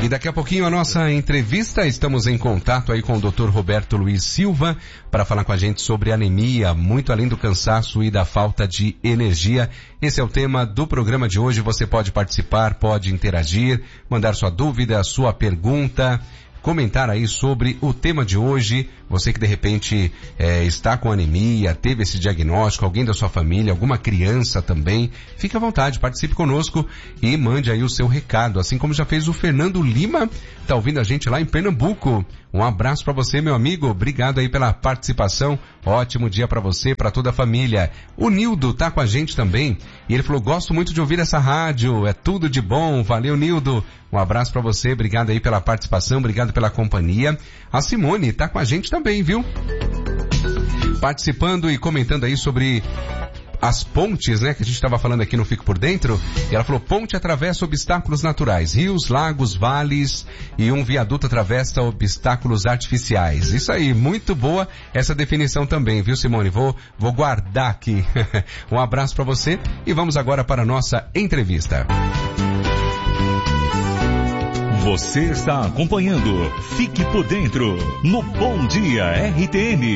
E daqui a pouquinho a nossa entrevista, estamos em contato aí com o Dr. Roberto Luiz Silva para falar com a gente sobre anemia, muito além do cansaço e da falta de energia. Esse é o tema do programa de hoje. Você pode participar, pode interagir, mandar sua dúvida, sua pergunta, comentar aí sobre o tema de hoje. Você que de repente está com anemia, teve esse diagnóstico, alguém da sua família, alguma criança também, fique à vontade, participe conosco e mande aí o seu recado, assim como já fez o Fernando Lima, tá ouvindo a gente lá em Pernambuco. Um abraço para você, meu amigo, obrigado aí pela participação, ótimo dia para você, para toda a família. O Nildo tá com a gente também, e ele falou, gosto muito de ouvir essa rádio, é tudo de bom, valeu Nildo, um abraço para você, obrigado aí pela participação, obrigado pela companhia. A Simone tá com a gente também, viu? Participando e comentando aí sobre as pontes, né, que a gente estava falando aqui no Fico por Dentro, e ela falou, ponte atravessa obstáculos naturais, rios, lagos, vales, e um viaduto atravessa obstáculos artificiais. Isso aí, muito boa essa definição também, viu, Simone? Vou guardar aqui. Um abraço para você e vamos agora para a nossa entrevista. Você está acompanhando Fique por Dentro no Bom Dia RTN.